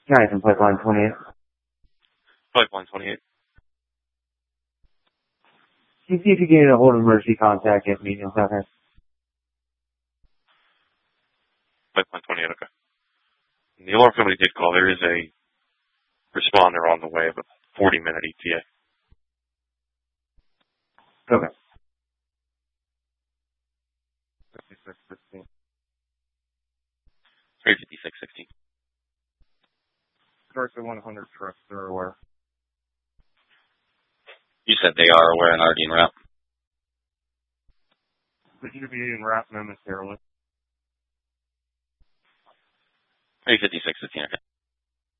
Nice, in Pipeline 28. Pipeline 28. You see if you get a hold of emergency contact at Medium South. Pipeline 28, okay. And the alarm company did call. There is a responder on the way, but 40-minute ETA. Okay. 5616. 35616. Start to 100 trucks, they're aware. You said they are aware and already en route. They should be en route momentarily. 35615, okay.